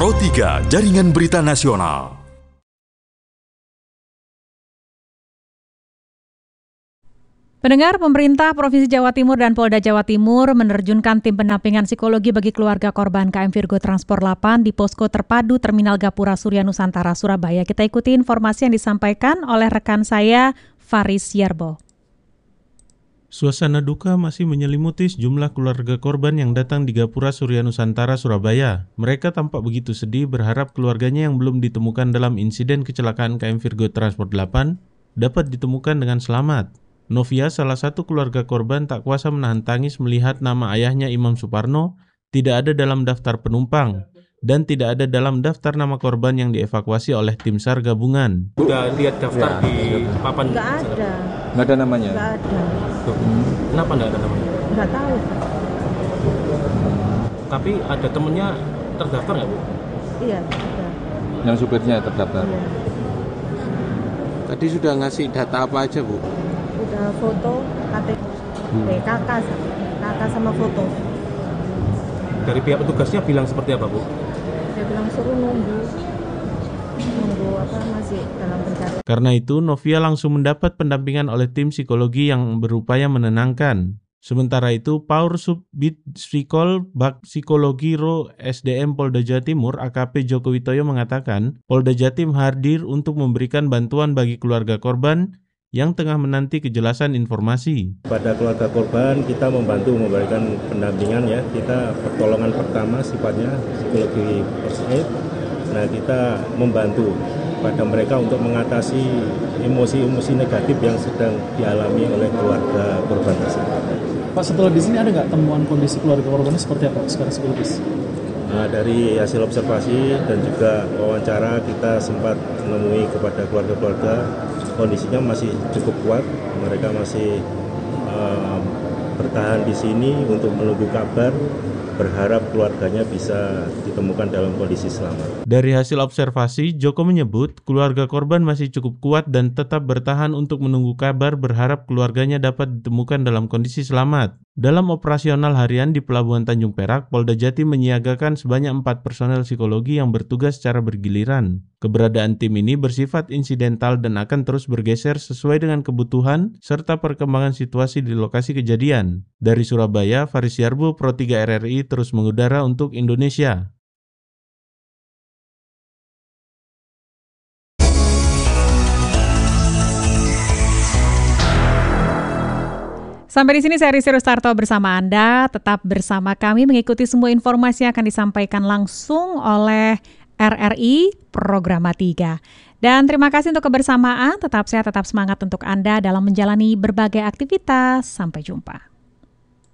Pro 3 Jaringan Berita Nasional. Pendengar, pemerintah Provinsi Jawa Timur dan Polda Jawa Timur menerjunkan tim pendampingan psikologi bagi keluarga korban KM Virgo Transport 8 di Posko Terpadu Terminal Gapura Surya Nusantara, Surabaya. Kita ikuti informasi yang disampaikan oleh rekan saya, Faris Yarbo. Suasana duka masih menyelimuti sejumlah keluarga korban yang datang di Gapura Surya Nusantara, Surabaya. Mereka tampak begitu sedih berharap keluarganya yang belum ditemukan dalam insiden kecelakaan KM Virgo Transport 8 dapat ditemukan dengan selamat. Novia, salah satu keluarga korban, tak kuasa menahan tangis melihat nama ayahnya Imam Suparno tidak ada dalam daftar penumpang dan tidak ada dalam daftar nama korban yang dievakuasi oleh tim SAR gabungan. Udah lihat daftar di papan? Nggak ada. Nggak ada namanya? Nggak ada. Kenapa nggak ada namanya? Nggak tahu. Tapi ada temennya terdaftar nggak, Bu? Iya, ada. Yang supirnya terdaftar? Iya. Tadi sudah ngasih data apa aja, Bu? Udah foto, KTP, kakak sama foto. Dari pihak petugasnya bilang seperti apa, Bu? Dia bilang suruh nunggu masih dalam pencarian. Karena itu, Novia langsung mendapat pendampingan oleh tim psikologi yang berupaya menenangkan. Sementara itu, Paur Subbid Psikol Bak Psikologi Ro SDM Polda Jawa Timur AKP Joko Witoyo mengatakan, Polda Jatim hadir untuk memberikan bantuan bagi keluarga korban yang tengah menanti kejelasan informasi. Pada keluarga korban kita membantu memberikan pendampingan ya. Kita pertolongan pertama sifatnya psikologi first aid. Nah, kita membantu pada mereka untuk mengatasi emosi-emosi negatif yang sedang dialami oleh keluarga korban tersebut. Pak, setelah di sini ada nggak temuan kondisi keluarga korban seperti apa sekarang psikologis? Nah, dari hasil observasi dan juga wawancara kita sempat menemui kepada keluarga-keluarga, kondisinya masih cukup kuat. Mereka masih bertahan di sini untuk menunggu kabar, berharap keluarganya bisa ditemukan dalam kondisi selamat. Dari hasil observasi, Joko menyebut keluarga korban masih cukup kuat dan tetap bertahan untuk menunggu kabar, berharap keluarganya dapat ditemukan dalam kondisi selamat. Dalam operasional harian di Pelabuhan Tanjung Perak, Polda Jatim menyiagakan sebanyak 4 personel psikologi yang bertugas secara bergiliran. Keberadaan tim ini bersifat insidental dan akan terus bergeser sesuai dengan kebutuhan serta perkembangan situasi di lokasi kejadian. Dari Surabaya, Faris Yarbo, Pro 3 RRI terus mengudara untuk Indonesia. Sampai di sini saya Risi Rustarto bersama Anda. Tetap bersama kami mengikuti semua informasi yang akan disampaikan langsung oleh RRI Programa 3. Dan terima kasih untuk kebersamaan. Tetap sehat, tetap semangat untuk Anda dalam menjalani berbagai aktivitas. Sampai jumpa.